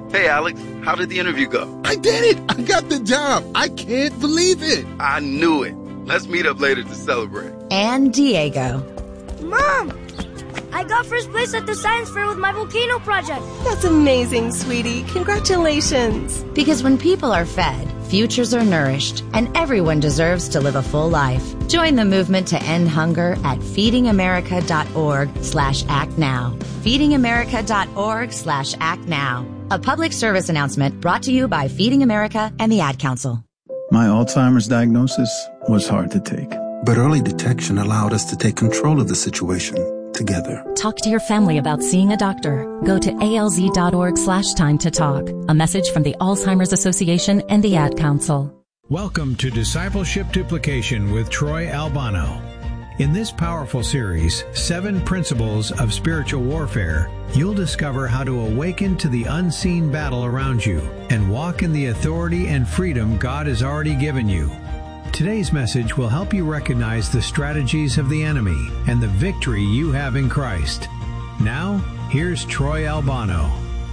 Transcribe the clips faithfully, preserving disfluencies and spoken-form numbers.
Hey, Alex, how did the interview go? I did it! I got the job! I can't believe it! I knew it. Let's meet up later to celebrate. And Diego. Mom! I got first place at the science fair with my volcano project. That's amazing, sweetie. Congratulations. Because when people are fed, futures are nourished, and everyone deserves to live a full life. Join the movement to end hunger at feedingamerica.org slash act now. feedingamerica.org slash act now. A public service announcement brought to you by Feeding America and the Ad Council. My Alzheimer's diagnosis was hard to take. But early detection allowed us to take control of the situation together. Talk to your family about seeing a doctor. Go to alz.org slash time to talk. A message from the Alzheimer's Association and the Ad Council. Welcome to Discipleship Duplication with Troy Albano. In this powerful series, Seven Principles of Spiritual Warfare, you'll discover how to awaken to the unseen battle around you and walk in the authority and freedom God has already given you. Today's message will help you recognize the strategies of the enemy and the victory you have in Christ. Now, here's Troy Albano.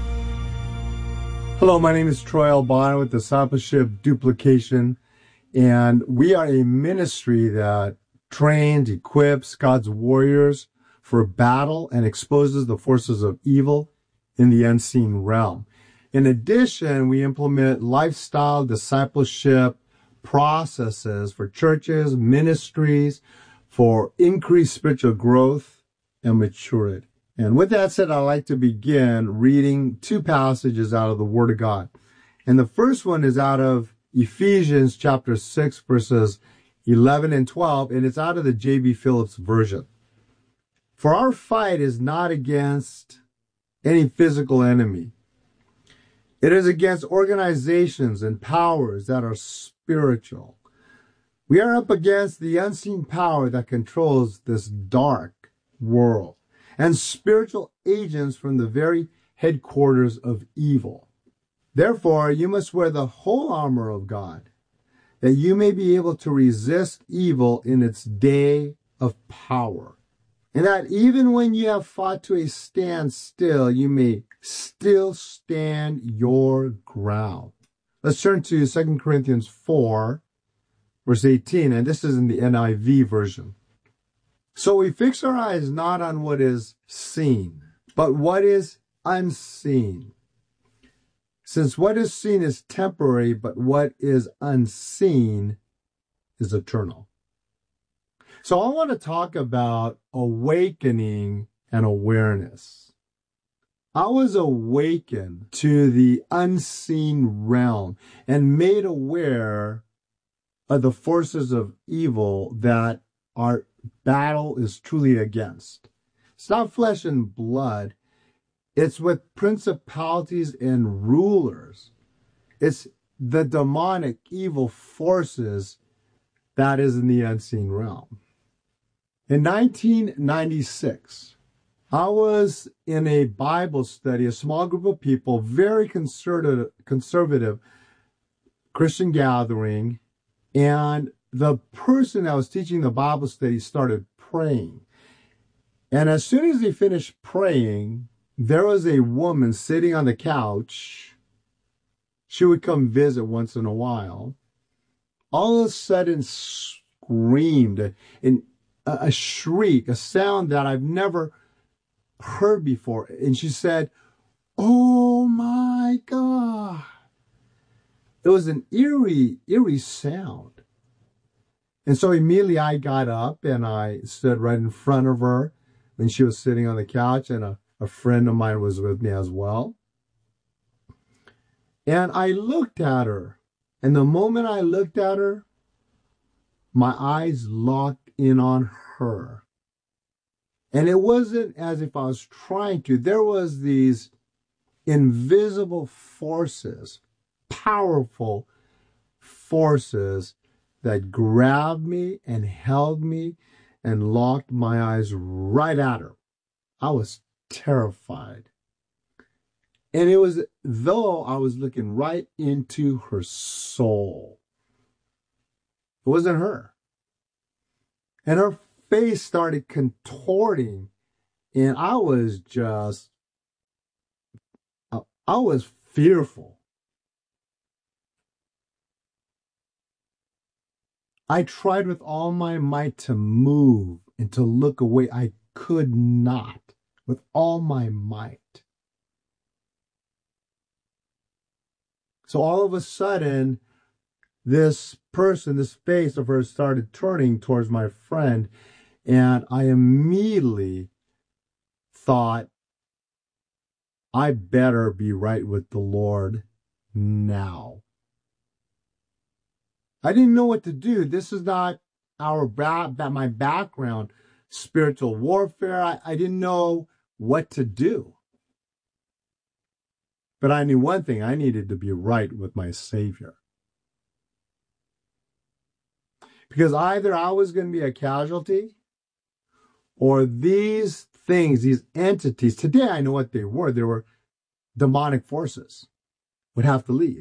Hello, my name is Troy Albano with Discipleship Duplication, and we are a ministry that trains, equips God's warriors for battle and exposes the forces of evil in the unseen realm. In addition, we implement lifestyle discipleship processes for churches, ministries, for increased spiritual growth and maturity. And with that said, I'd like to begin reading two passages out of the Word of God. And the first one is out of Ephesians chapter six, verses eleven and twelve, and it's out of the J B. Phillips version. For our fight is not against any physical enemy. It is against organizations and powers that are spiritual. We are up against the unseen power that controls this dark world and spiritual agents from the very headquarters of evil. Therefore, you must wear the whole armor of God, that you may be able to resist evil in its day of power. And that even when you have fought to a standstill, you may still stand your ground. Let's turn to Second Corinthians four, verse eighteen, and this is in the N I V version. So we fix our eyes not on what is seen, but what is unseen. Since what is seen is temporary, but what is unseen is eternal. So I want to talk about awakening and awareness. I was awakened to the unseen realm and made aware of the forces of evil that our battle is truly against. It's not flesh and blood. It's with principalities and rulers. It's the demonic evil forces that is in the unseen realm. In nineteen ninety-six, I was in a Bible study, a small group of people, very conservative, conservative Christian gathering, and the person that was teaching the Bible study started praying. And as soon as he finished praying, there was a woman sitting on the couch. She would come visit once in a while. All of a sudden screamed in a, a shriek, a sound that I've never heard before. And she said, "Oh my God." It was an eerie, eerie sound. And so immediately I got up and I stood right in front of her when she was sitting on the couch, and a, a friend of mine was with me as well. And I looked at her, and the moment I looked at her, my eyes locked in on her. And it wasn't as if I was trying to. There was these invisible forces, powerful forces that grabbed me and held me and locked my eyes right at her. I was terrified. And it was though I was looking right into her soul. It wasn't her. And her face started contorting. And I was just, I was fearful. I tried with all my might to move and to look away. I could not with all my might. So all of a sudden, this person, this face of hers started turning towards my friend, and I immediately thought, I better be right with the Lord now. I didn't know what to do. This is not our ba- my background, spiritual warfare. I, I didn't know what to do. But I knew one thing, I needed to be right with my Savior. Because either I was going to be a casualty, or these things, these entities, today I know what they were. They were demonic forces, would have to leave.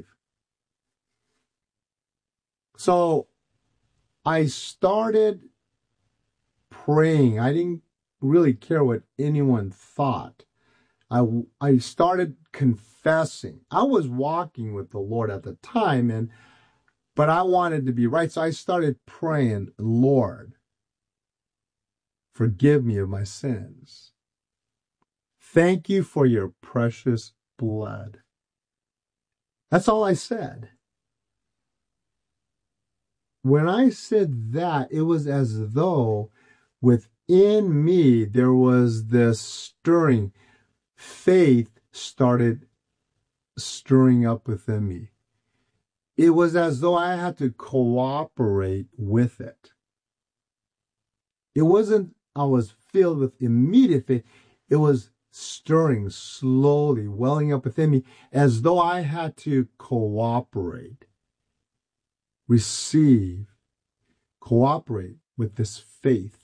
So I started praying. I didn't really care what anyone thought. I, I started confessing. I was walking with the Lord at the time, and but I wanted to be right. So I started praying, Lord, forgive me of my sins. Thank you for your precious blood. That's all I said. When I said that, it was as though within me there was this stirring. Faith started stirring up within me. It was as though I had to cooperate with it. It wasn't, I was filled with immediate faith. It was stirring slowly, welling up within me, as though I had to cooperate, receive, cooperate with this faith.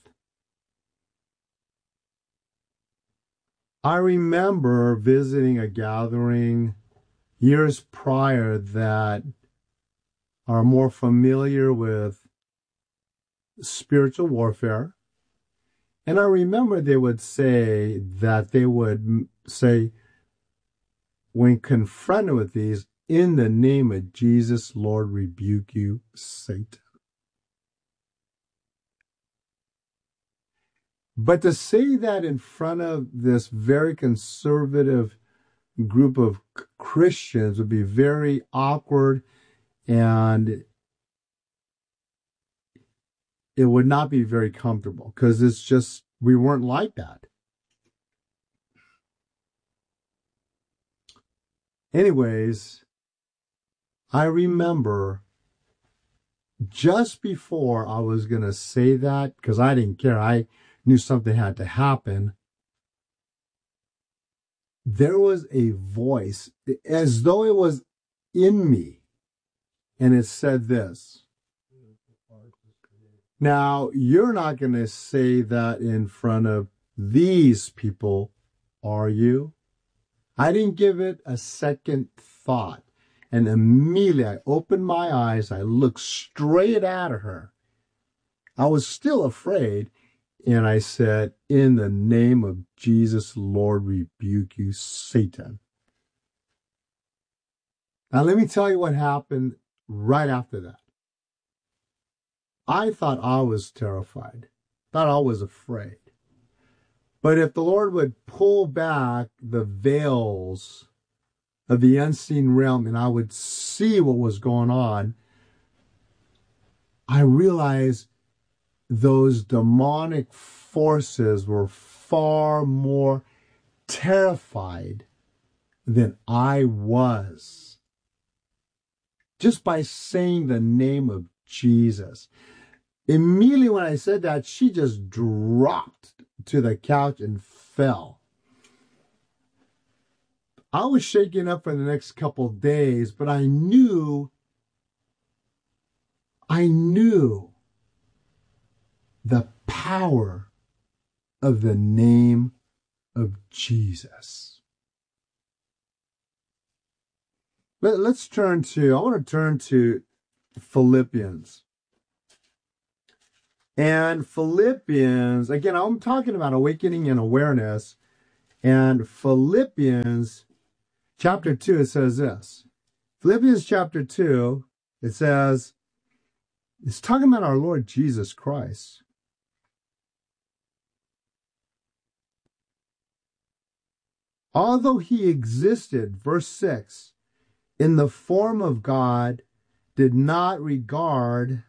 I remember visiting a gathering years prior that are more familiar with spiritual warfare. And I remember they would say that they would say, when confronted with these, in the name of Jesus, Lord, rebuke you, Satan. But to say that in front of this very conservative group of Christians would be very awkward, and it would not be very comfortable, because it's just, we weren't like that. Anyways, I remember just before I was going to say that, because I didn't care, I knew something had to happen, there was a voice, as though it was in me, and it said this. Now, you're not going to say that in front of these people, are you? I didn't give it a second thought, and immediately I opened my eyes, I looked straight at her. I was still afraid, and I said, in the name of Jesus, Lord, rebuke you, Satan. Now, let me tell you what happened right after that. I thought I was terrified, thought I was afraid. But if the Lord would pull back the veils of the unseen realm and I would see what was going on, I realized those demonic forces were far more terrified than I was. Just by saying the name of Jesus. Immediately when I said that, she just dropped to the couch and fell. I was shaken up for the next couple of days, but I knew, I knew the power of the name of Jesus. Let, let's turn to, I want to turn to Philippians. And Philippians, again, I'm talking about awakening and awareness. And Philippians chapter two, it says this. Philippians chapter two, it says, it's talking about our Lord Jesus Christ. Although he existed, verse six, in the form of God, did not regard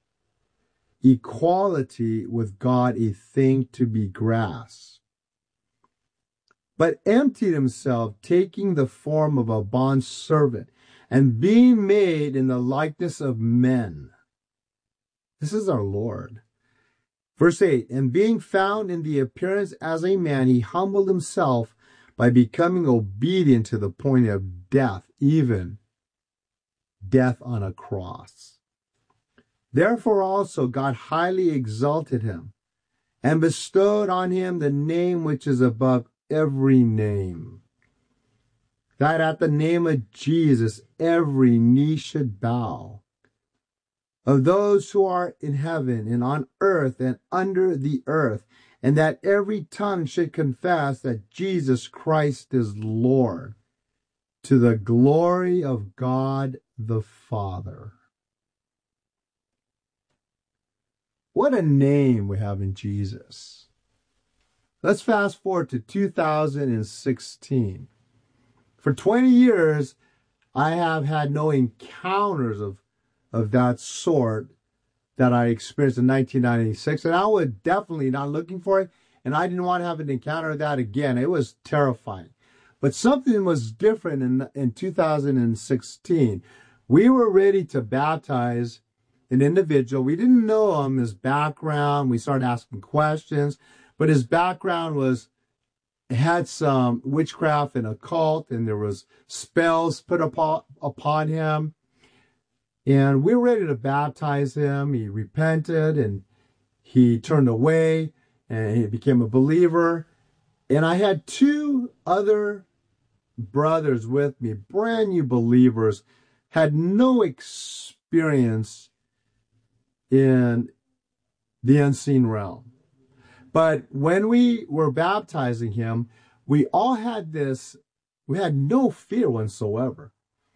equality with God a thing to be grasped, but emptied himself, taking the form of a bondservant, and being made in the likeness of men. This is our Lord. Verse eight, and being found in the appearance as a man, he humbled himself by becoming obedient to the point of death, even death on a cross. Therefore also God highly exalted him and bestowed on him the name which is above every name, that at the name of Jesus every knee should bow, of those who are in heaven and on earth and under the earth, and that every tongue should confess that Jesus Christ is Lord, to the glory of God the Father. What a name we have in Jesus. Let's fast forward to two thousand sixteen. For twenty years, I have had no encounters of, of that sort that I experienced in nineteen ninety-six, and I was definitely not looking for it, and I didn't want to have an encounter of that again. It was terrifying. But something was different in, in two thousand sixteen. We were ready to baptize an individual. We didn't know him, his background. We started asking questions, but his background was, had some witchcraft and occult, and there was spells put upon, upon him. And we were ready to baptize him. He repented and he turned away and he became a believer. And I had two other brothers with me, brand new believers, had no experience in the unseen realm. But when we were baptizing him, we all had this, we had no fear whatsoever.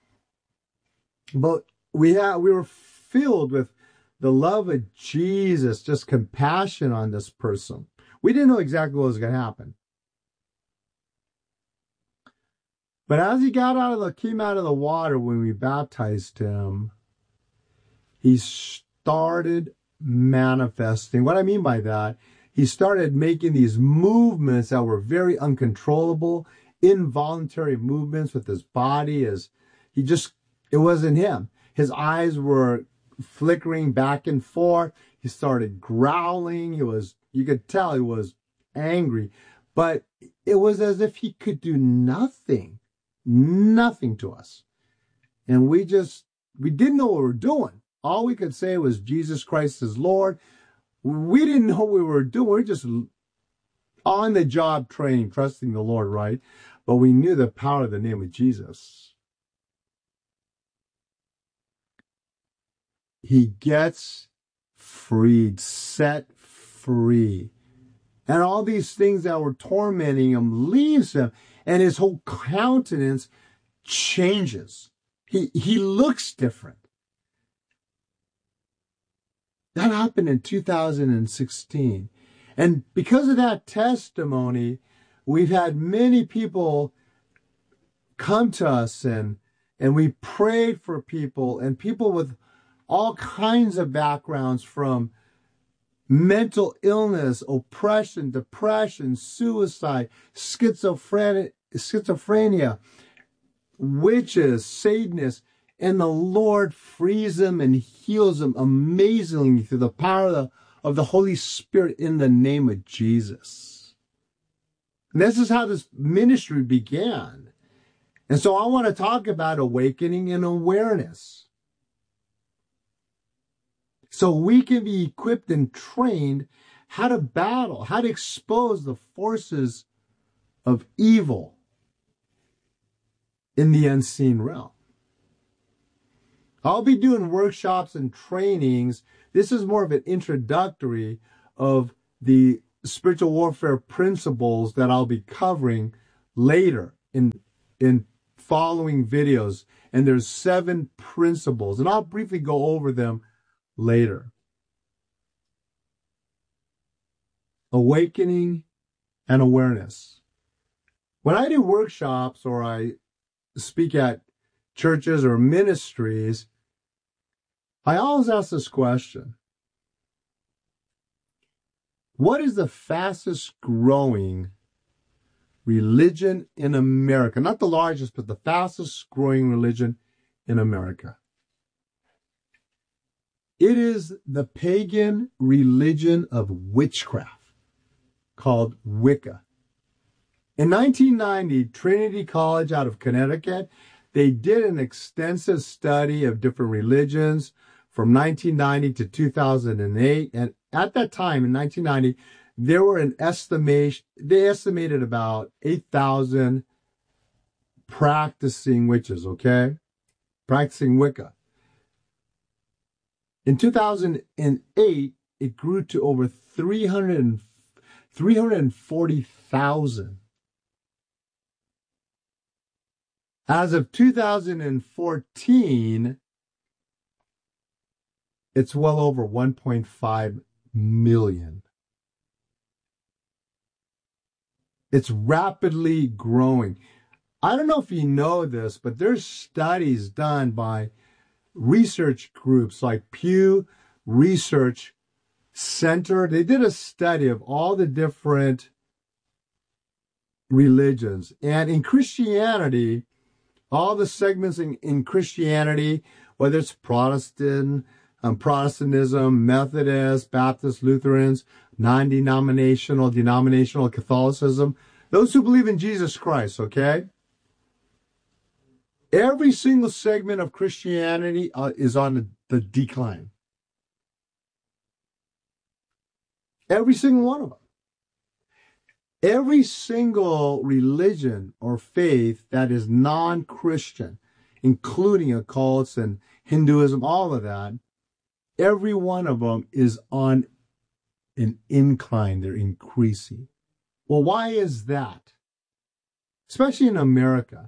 But we had, we were filled with the love of Jesus, just compassion on this person. We didn't know exactly what was going to happen. But as he got out of the, came out of the water when we baptized him, he started manifesting. What I mean by that, he started making these movements that were very uncontrollable, involuntary movements with his body. As he just, it wasn't him. His eyes were flickering back and forth. He started growling. He was, you could tell he was angry, but it was as if he could do nothing, nothing to us. And we just, we didn't know what we were doing. All we could say was Jesus Christ is Lord. We didn't know what we were doing. We were just on the job training, trusting the Lord, right? But we knew the power of the name of Jesus. He gets freed, set free. And all these things that were tormenting him leaves him, and his whole countenance changes. He, he looks different. That happened in two thousand sixteen. And because of that testimony, we've had many people come to us, and, and we prayed for people, and people with all kinds of backgrounds, from mental illness, oppression, depression, suicide, schizophrenia, schizophrenia, witches, Satanists, and the Lord frees them and heals them amazingly through the power of the, of the Holy Spirit in the name of Jesus. And this is how this ministry began. And so I want to talk about awakening and awareness, so we can be equipped and trained how to battle, how to expose the forces of evil in the unseen realm. I'll be doing workshops and trainings. This is more of an introductory of the spiritual warfare principles that I'll be covering later in, in following videos, and there's seven principles, and I'll briefly go over them later. Awakening and awareness. When I do workshops or I speak at churches or ministries, I always ask this question. What is the fastest growing religion in America? Not the largest, but the fastest growing religion in America. It is the pagan religion of witchcraft called Wicca. In nineteen ninety, Trinity College out of Connecticut, they did an extensive study of different religions from nineteen ninety to two thousand eight. And at that time, in nineteen ninety, there were an estimation, they estimated about eight thousand practicing witches, okay? Practicing Wicca. In two thousand eight, it grew to over three hundred, three hundred forty thousand. As of two thousand fourteen, it's well over one point five million. It's rapidly growing. I don't know if you know this, but there's studies done by research groups like Pew Research Center. They did a study of all the different religions. And in Christianity, all the segments in, in Christianity, whether it's Protestant, um, Protestantism, Methodist, Baptist, Lutherans, non-denominational, denominational Catholicism, those who believe in Jesus Christ, okay? Every single segment of Christianity uh, is on the, the decline. Every single one of them. Every single religion or faith that is non-Christian, including occults and Hinduism, all of that, every one of them is on an incline. They're increasing. Well, why is that? Especially in America.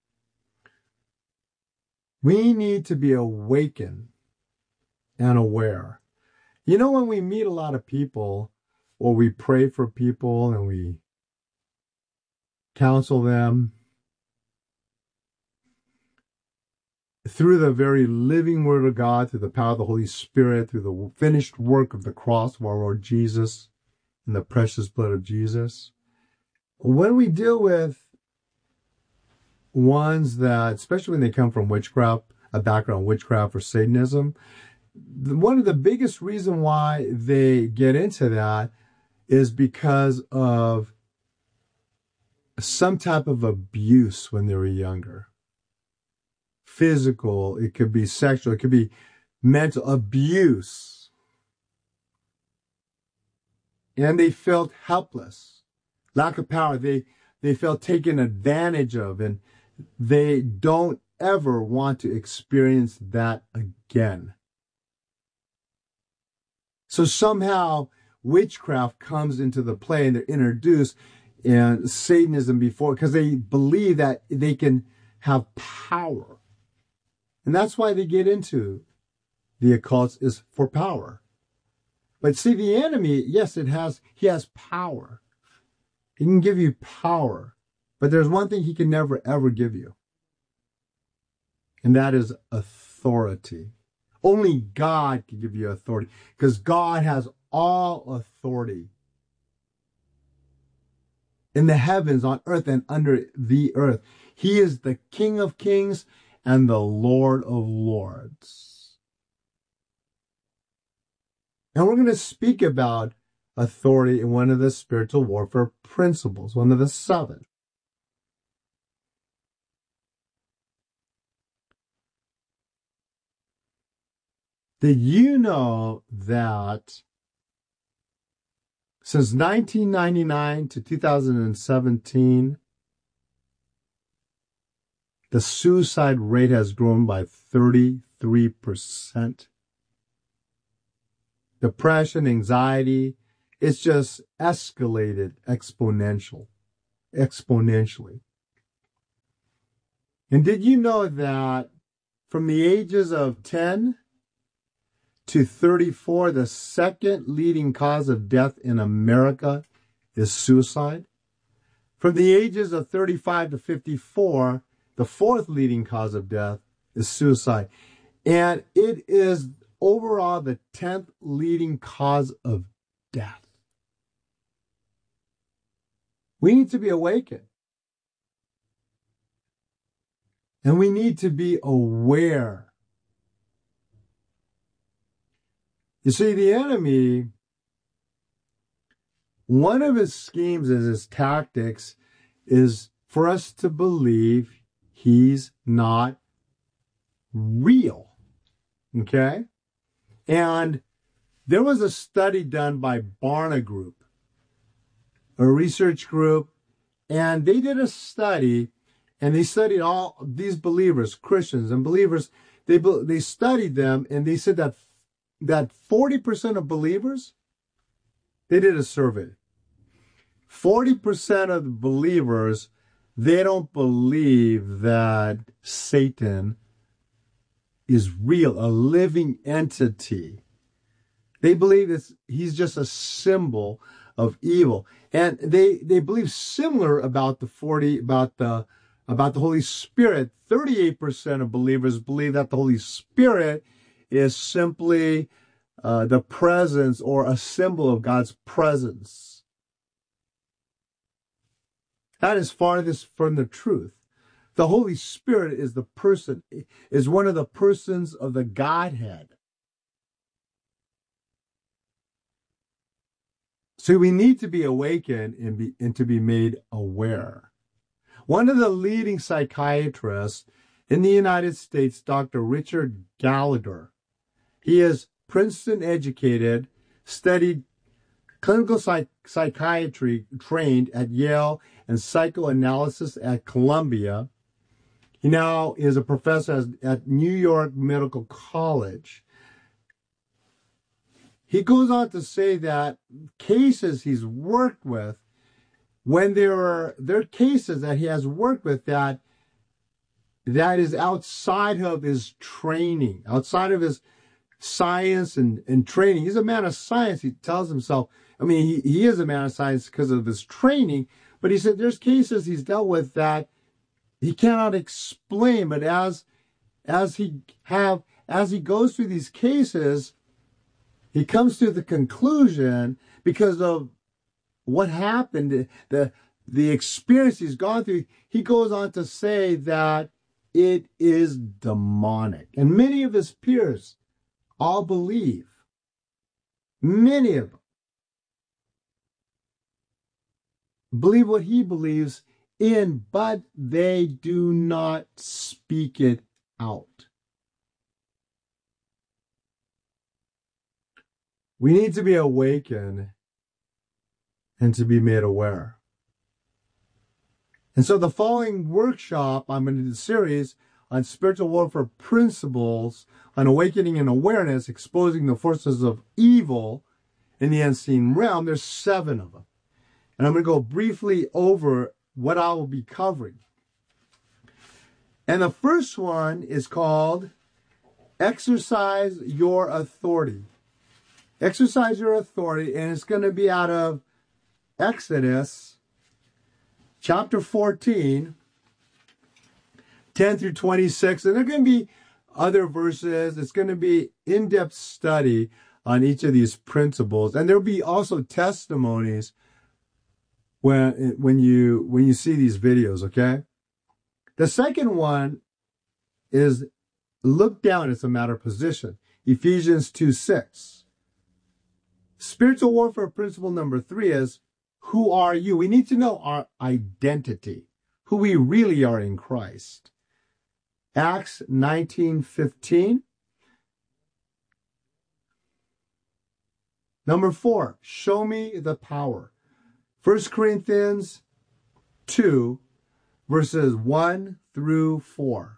We need to be awakened and aware. You know, when we meet a lot of people, or we pray for people and we counsel them through the very living Word of God, through the power of the Holy Spirit, through the finished work of the cross of our Lord Jesus and the precious blood of Jesus. When we deal with ones that, especially when they come from witchcraft, a background of witchcraft or Satanism, one of the biggest reasons why they get into that is because of some type of abuse when they were younger. Physical, it could be sexual, it could be mental abuse. And they felt helpless, lack of power. They, they felt taken advantage of, and they don't ever want to experience that again. So somehow witchcraft comes into the play and they're introduced, and Satanism before, because they believe that they can have power. And that's why they get into the occults, is for power. But see, the enemy, yes, it has, he has power. He can give you power. But there's one thing he can never, ever give you. And that is authority. Only God can give you authority, because God has all authority in the heavens, on earth, and under the earth. He is the King of kings and the Lord of lords. And we're going to speak about authority in one of the spiritual warfare principles, one of the seven. Did you know that since nineteen ninety-nine to two thousand seventeen, the suicide rate has grown by thirty-three percent? Depression, anxiety, it's just escalated exponential, exponentially. And did you know that from the ages of ten to thirty-four, the second leading cause of death in America is suicide? From the ages of thirty-five to fifty-four, the fourth leading cause of death is suicide. And it is overall the tenth leading cause of death. We need to be awakened. And we need to be aware. You see, the enemy, one of his schemes and his tactics is for us to believe he's not real. Okay? And there was a study done by Barna Group, a research group, and they did a study, and they studied all these believers, Christians and believers. They they studied them, and they said that that forty percent of believers, they did a survey. forty percent of the believers, they don't believe that Satan is real, a living entity. They believe that he's just a symbol of evil. And they, they believe similar about the forty, about the, about the Holy Spirit. thirty-eight percent of believers believe that the Holy Spirit is simply uh, the presence or a symbol of God's presence. That is farthest from the truth. The Holy Spirit is the person, is one of the persons of the Godhead. So we need to be awakened and, be, and to be made aware. One of the leading psychiatrists in the United States, Doctor Richard Gallagher, he is Princeton educated, studied clinical psych- psychiatry, trained at Yale, and psychoanalysis at Columbia. He now is a professor at New York Medical College. He goes on to say that cases he's worked with, when there are there are cases that he has worked with that that is outside of his training, outside of his science and, and training. He's a man of science, he tells himself. I mean, he, he is a man of science because of his training, but he said there's cases he's dealt with that he cannot explain, but as as he have as he goes through these cases, he comes to the conclusion, because of what happened, the the experience he's gone through, he goes on to say that it is demonic. And many of his peers all believe, many of them believe what he believes in, but they do not speak it out. We need to be awakened and to be made aware. And so the following workshop, I'm going to do the series on spiritual warfare principles, on awakening and awareness, exposing the forces of evil in the unseen realm. There's seven of them. And I'm going to go briefly over what I will be covering. And the first one is called Exercise Your Authority. Exercise your authority, and it's going to be out of Exodus chapter fourteen, ten through twenty-six. And there are going to be other verses. It's going to be in-depth study on each of these principles. And there'll be also testimonies when, when you, when you see these videos, okay? The second one is look down. It's a matter of position. Ephesians two six. Spiritual warfare principle number three is, who are you? We need to know our identity, who we really are in Christ. Acts nineteen fifteen. Number four, show me the power. First Corinthians two, verses one through four.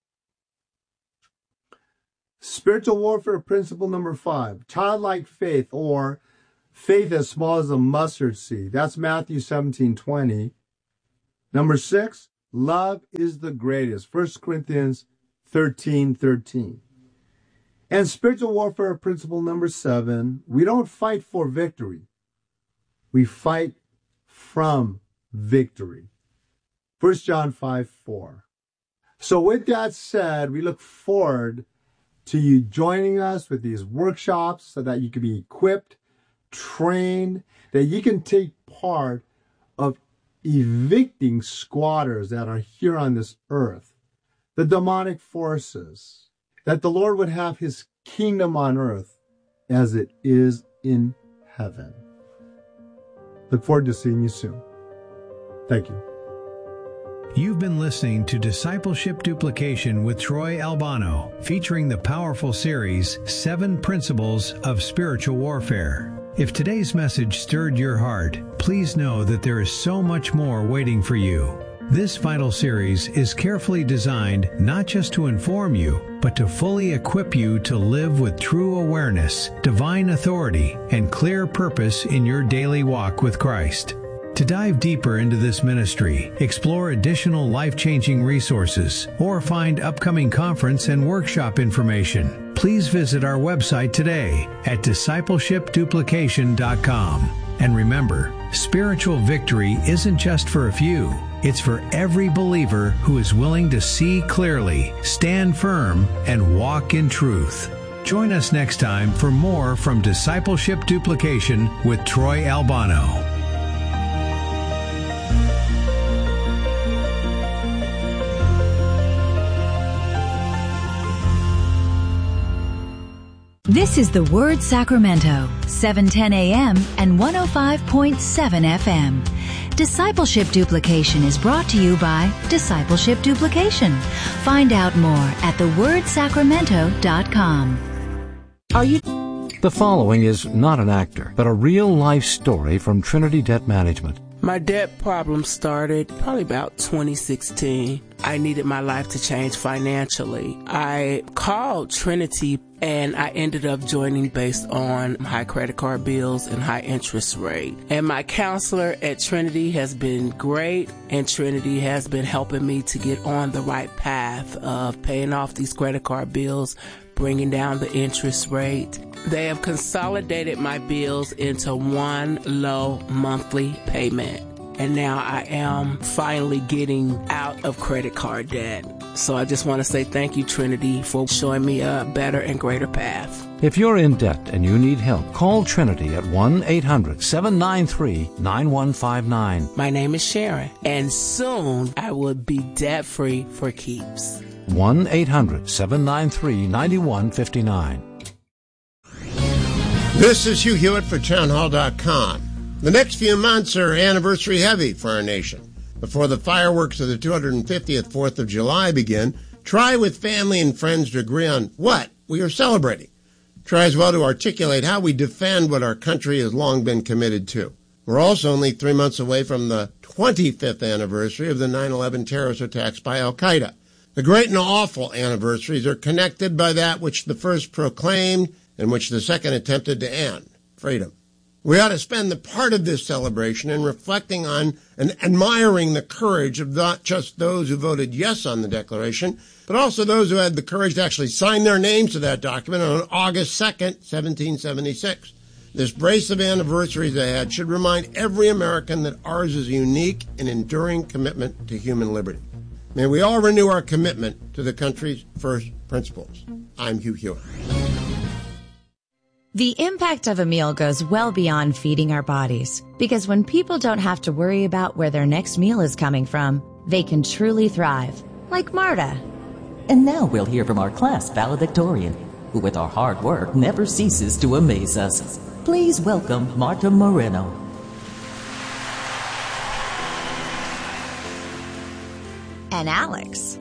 Spiritual warfare principle number five, childlike faith, or faith as small as a mustard seed. That's Matthew seventeen twenty. Number six, Love is the greatest. First Corinthians thirteen thirteen. And spiritual warfare principle number seven, we don't fight for victory. We fight from victory. First John five four. So with that said, we look forward to you joining us with these workshops so that you can be equipped, trained, that you can take part of evicting squatters that are here on this earth, the demonic forces, that the Lord would have his kingdom on earth as it is in heaven. Look forward to seeing you soon. Thank you. You've been listening to Discipleship Duplication with Troy Albano, featuring the powerful series, Seven Principles of Spiritual Warfare. If today's message stirred your heart, please know that there is so much more waiting for you. This vital series is carefully designed not just to inform you, but to fully equip you to live with true awareness, divine authority, and clear purpose in your daily walk with Christ. To dive deeper into this ministry, explore additional life-changing resources, or find upcoming conference and workshop information, please visit our website today at discipleship duplication dot com. And remember, spiritual victory isn't just for a few. It's for every believer who is willing to see clearly, stand firm, and walk in truth. Join us next time for more from Discipleship Duplication with Troy Albano. This is The Word Sacramento, seven ten a.m. and one oh five point seven F M. Discipleship Duplication is brought to you by Discipleship Duplication. Find out more at the word sacramento dot com. Are you... The following is not an actor, but a real-life story from Trinity Debt Management. My debt problem started probably about twenty sixteen. I needed my life to change financially. I called Trinity and I ended up joining based on high credit card bills and high interest rate. And my counselor at Trinity has been great, and Trinity has been helping me to get on the right path of paying off these credit card bills, bringing down the interest rate. They have consolidated my bills into one low monthly payment. And now I am finally getting out of credit card debt. So I just want to say thank you, Trinity, for showing me a better and greater path. If you're in debt and you need help, call Trinity at one eight hundred seven nine three nine one five nine. My name is Sharon, and soon I will be debt-free for keeps. one eight hundred seven nine three nine one five nine. This is Hugh Hewitt for town hall dot com. The next few months are anniversary heavy for our nation. Before the fireworks of the two hundred fiftieth fourth of July begin, try with family and friends to agree on what we are celebrating. Try as well to articulate how we defend what our country has long been committed to. We're also only three months away from the twenty-fifth anniversary of the nine eleven terrorist attacks by Al-Qaeda. The great and awful anniversaries are connected by that which the first proclaimed and which the second attempted to end, freedom. We ought to spend the part of this celebration in reflecting on and admiring the courage of not just those who voted yes on the Declaration, but also those who had the courage to actually sign their names to that document on August second, seventeen seventy-six. This brace of anniversaries ahead should remind every American that ours is a unique and enduring commitment to human liberty. May we all renew our commitment to the country's first principles. I'm Hugh Hewitt. The impact of a meal goes well beyond feeding our bodies, because when people don't have to worry about where their next meal is coming from, they can truly thrive, like Marta. And now we'll hear from our class valedictorian, who with our hard work never ceases to amaze us. Please welcome Marta Moreno. And Alex.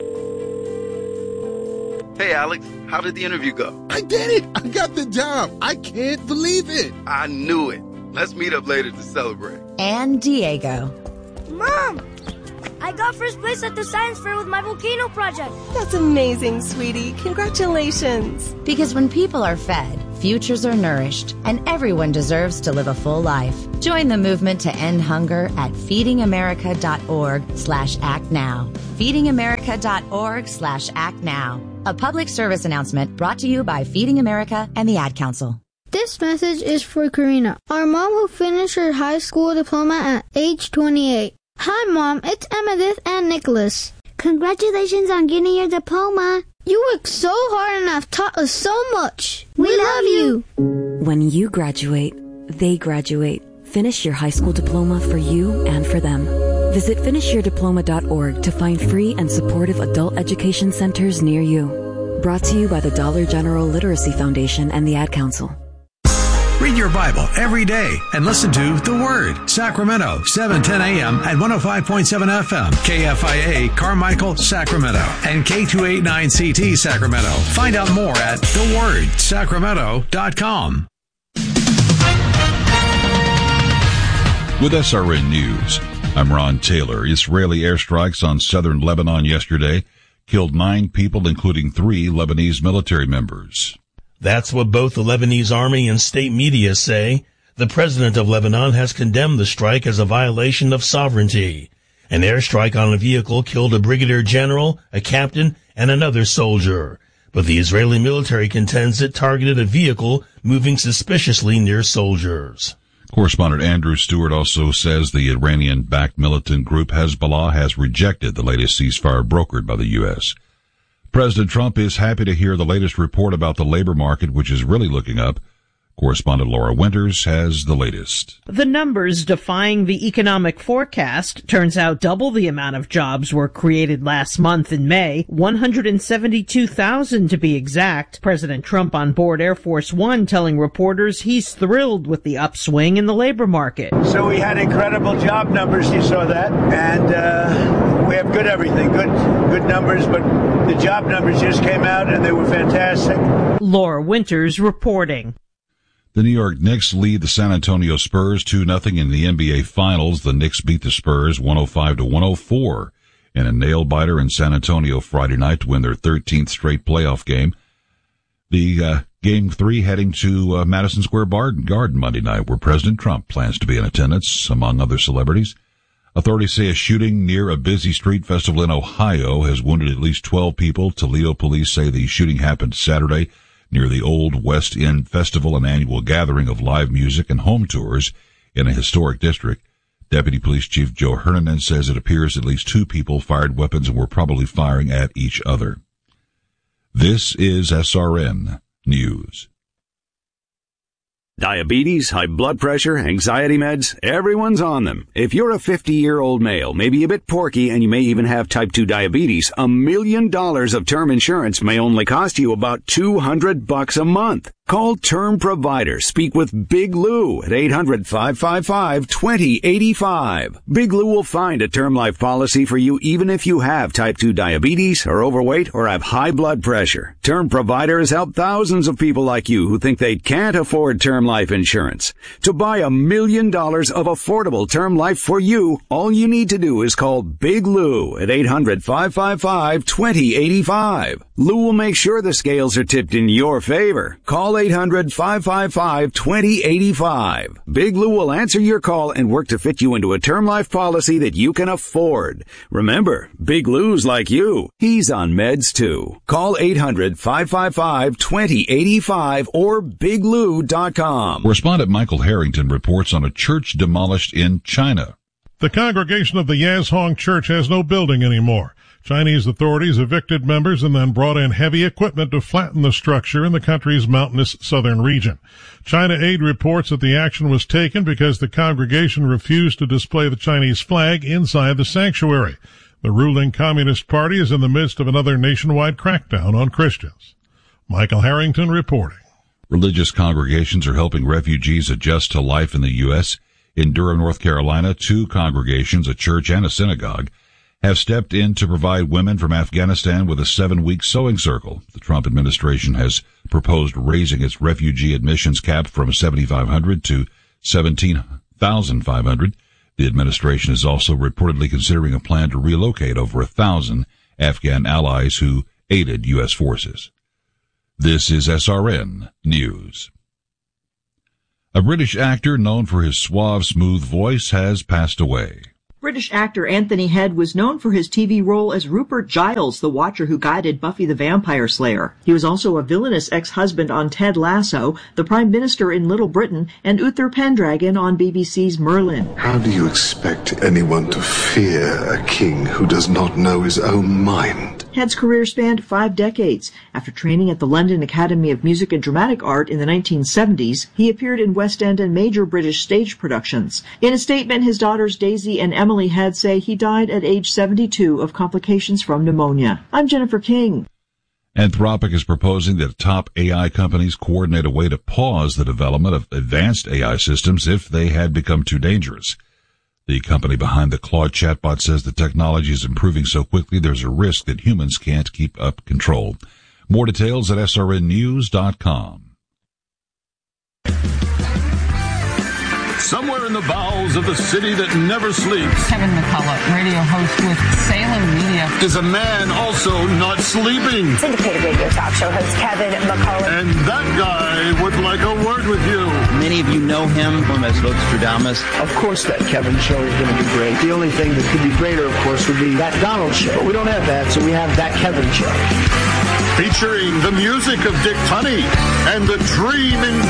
Hey, Alex, how did the interview go? I did it! I got the job! I can't believe it! I knew it. Let's meet up later to celebrate. And Diego. Mom! I got first place at the science fair with my volcano project. That's amazing, sweetie. Congratulations. Because when people are fed, futures are nourished, and everyone deserves to live a full life. Join the movement to end hunger at feedingamerica.org slash act now. feedingamerica.org slash act now. A public service announcement brought to you by Feeding America and the Ad Council. This message is for Karina, our mom who finished her high school diploma at age twenty-eight. Hi, Mom. It's Emmettith and Nicholas. Congratulations on getting your diploma. You worked so hard and have taught us so much. We, we love you. When you graduate, they graduate. Finish your high school diploma for you and for them. Visit finish your diploma dot org to find free and supportive adult education centers near you. Brought to you by the Dollar General Literacy Foundation and the Ad Council. Read your Bible every day and listen to The Word. Sacramento, seven ten a.m. at one oh five point seven F M. K F I A, Carmichael, Sacramento. And K two eighty-nine C T, Sacramento. Find out more at the word sacramento dot com. With S R N News, I'm Ron Taylor. Israeli airstrikes on southern Lebanon yesterday killed nine people, including three Lebanese military members. That's what both the Lebanese army and state media say. The president of Lebanon has condemned the strike as a violation of sovereignty. An airstrike on a vehicle killed a brigadier general, a captain, and another soldier. But the Israeli military contends it targeted a vehicle moving suspiciously near soldiers. Correspondent Andrew Stewart also says the Iranian-backed militant group Hezbollah has rejected the latest ceasefire brokered by the U S President Trump is happy to hear the latest report about the labor market, which is really looking up. Correspondent Laura Winters has the latest. The numbers defying the economic forecast. Turns out double the amount of jobs were created last month in May, one hundred seventy-two thousand to be exact. President Trump on board Air Force One telling reporters he's thrilled with the upswing in the labor market. So we had incredible job numbers, you saw that, and uh, we have good everything, good good numbers, but the job numbers just came out and they were fantastic. Laura Winters reporting. The New York Knicks lead the San Antonio Spurs two nothing in the N B A Finals. The Knicks beat the Spurs one oh five to one oh four in a nail-biter in San Antonio Friday night to win their thirteenth straight playoff game. The uh, Game three heading to uh, Madison Square Garden Monday night, where President Trump plans to be in attendance, among other celebrities. Authorities say a shooting near a busy street festival in Ohio has wounded at least twelve people. Toledo police say the shooting happened Saturday near the Old West End Festival, an annual gathering of live music and home tours in a historic district. Deputy Police Chief Joe Hernandez says it appears at least two people fired weapons and were probably firing at each other. This is S R N News. Diabetes, high blood pressure, anxiety meds, everyone's on them. If you're a fifty-year-old male, maybe a bit porky, and you may even have type two diabetes, a million dollars of term insurance may only cost you about two hundred bucks a month. Call Term Provider. Speak with Big Lou at eight hundred, five five five, two oh eight five. Big Lou will find a term life policy for you even if you have type two diabetes, are overweight, or have high blood pressure. Term Provider has helped thousands of people like you who think they can't afford term life insurance. To buy a million dollars of affordable term life for you, all you need to do is call Big Lou at eight hundred, five five five, two oh eight five. Lou will make sure the scales are tipped in your favor. Call eight hundred, five five five, two oh eight five. Big Lou will answer your call and work to fit you into a term life policy that you can afford. Remember, Big Lou's like you. He's on meds too. Call eight hundred, five five five, two oh eight five or big lou dot com. Correspondent Michael Harrington reports on a church demolished in China. The congregation of the Yazhong Church has no building anymore. Chinese authorities evicted members and then brought in heavy equipment to flatten the structure in the country's mountainous southern region. China Aid reports that the action was taken because the congregation refused to display the Chinese flag inside the sanctuary. The ruling Communist Party is in the midst of another nationwide crackdown on Christians. Michael Harrington reporting. Religious congregations are helping refugees adjust to life in the U S In Durham, North Carolina, two congregations, a church and a synagogue, have stepped in to provide women from Afghanistan with a seven-week sewing circle. The Trump administration has proposed raising its refugee admissions cap from seventy-five hundred to seventeen thousand five hundred. The administration is also reportedly considering a plan to relocate over a thousand Afghan allies who aided U S forces. This is S R N News. A British actor known for his suave, smooth voice has passed away. British actor Anthony Head was known for his T V role as Rupert Giles, the Watcher who guided Buffy the Vampire Slayer. He was also a villainous ex-husband on Ted Lasso, the Prime Minister in Little Britain, and Uther Pendragon on B B C's Merlin. How do you expect anyone to fear a king who does not know his own mind? Head's career spanned five decades. After training at the London Academy of Music and Dramatic Art in the nineteen seventies, he appeared in West End and major British stage productions. In a statement, his daughters Daisy and Emily Head say he died at age seventy-two of complications from pneumonia. I'm Jennifer King. Anthropic is proposing that top A I companies coordinate a way to pause the development of advanced A I systems if they had become too dangerous. The company behind the Claude chatbot says the technology is improving so quickly there's a risk that humans can't keep up control. More details at S R N news dot com. Somewhere in the bowels of the city that never sleeps, Kevin McCullough, radio host with Salem Media, is a man also not sleeping. Syndicated radio talk show host Kevin McCullough. And that guy would like a word with you. Many of you know him as Vostradamus. Of course that Kevin show is going to be great. The only thing that could be greater, of course, would be that Donald show. But we don't have that, so we have that Kevin show. Featuring the music of Dick Tunney and the dream in